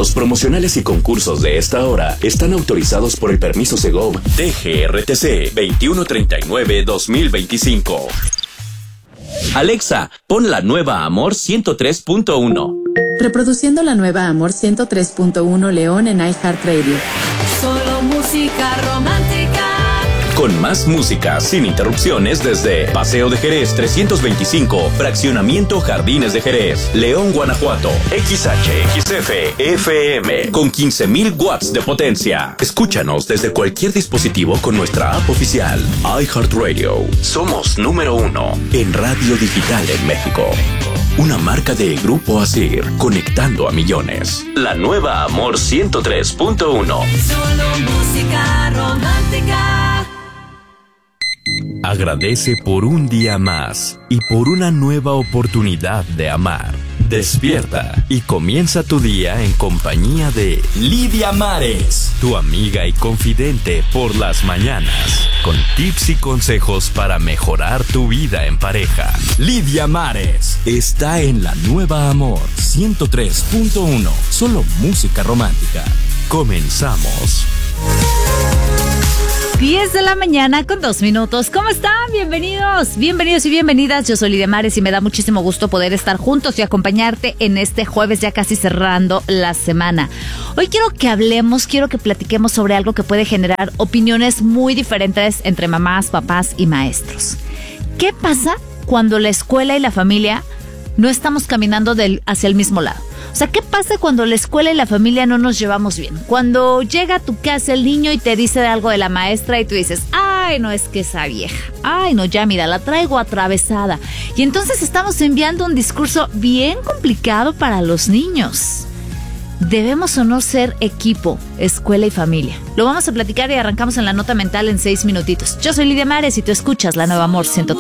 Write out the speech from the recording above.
Los promocionales y concursos de esta hora están autorizados por el permiso Segov DGRTC 2139-2025. Alexa, pon la nueva Amor 103.1. Reproduciendo la nueva Amor 103.1 León en iHeartRadio. Solo música romántica. Con más música sin interrupciones desde Paseo de Jerez 325, Fraccionamiento Jardines de Jerez, León, Guanajuato. XHXF FM con 15,000 watts de potencia. Escúchanos desde cualquier dispositivo con nuestra app oficial iHeartRadio. Somos número 1 en radio digital en México. Una marca de Grupo Asir, conectando a millones. La nueva Amor 103.1. Solo música romántica. Agradece por un día más y por una nueva oportunidad de amar. Despierta y comienza tu día en compañía de Lidia Mares, tu amiga y confidente por las mañanas, con tips y consejos para mejorar tu vida en pareja. Lidia Mares está en la nueva Amor 103.1, solo música romántica. Comenzamos. 10 de la mañana con 2 minutos. ¿Cómo están? Bienvenidos y bienvenidas. Yo soy Lidia Mares y me da muchísimo gusto poder estar juntos y acompañarte en este jueves, ya casi cerrando la semana. Hoy quiero que platiquemos sobre algo que puede generar opiniones muy diferentes entre mamás, papás y maestros. ¿Qué pasa cuando la escuela y la familia no estamos caminando hacia el mismo lado? O sea, ¿qué pasa cuando la escuela y la familia no nos llevamos bien? Cuando llega a tu casa el niño y te dice algo de la maestra y tú dices, ay, no, es que esa vieja, ay, no, ya mira, la traigo atravesada. Y entonces estamos enviando un discurso bien complicado para los niños. ¿Debemos o no ser equipo, escuela y familia? Lo vamos a platicar y arrancamos en la nota mental en 6 minutitos. Yo soy Lidia Mares y tú escuchas La Nueva Amor 103.